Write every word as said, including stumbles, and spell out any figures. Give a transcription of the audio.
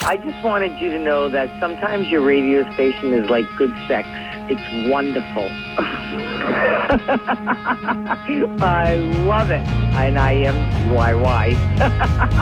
I just wanted you to know that sometimes your radio station is like good sex. It's wonderful. I love it. And I am Y Y.